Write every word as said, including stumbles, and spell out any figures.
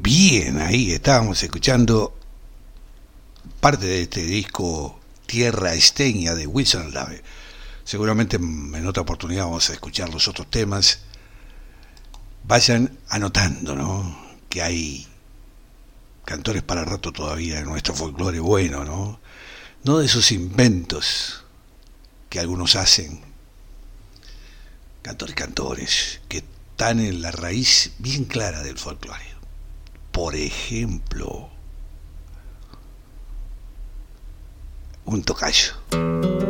Bien, ahí estábamos escuchando parte de este disco Tierra Esteña de Wilson Lave. Seguramente en otra oportunidad vamos a escuchar los otros temas. Vayan anotando, ¿no? Que hay cantores para rato todavía en nuestro folclore bueno, ¿no? No de esos inventos que algunos hacen. Cantores, cantores, que están en la raíz bien clara del folclore. Por ejemplo, un tocayo.